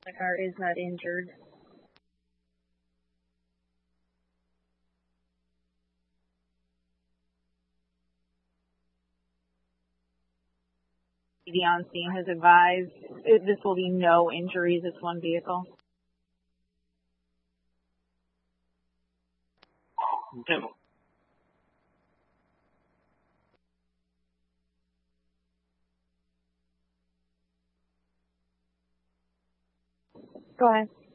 The car is not injured. The on scene has advised this will be no injuries. It's one vehicle. Demo. Go ahead.